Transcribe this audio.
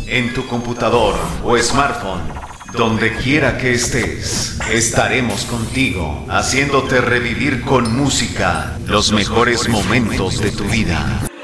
en tu computador o smartphone. Donde quiera que estés, estaremos contigo, haciéndote revivir con música los mejores momentos de tu vida.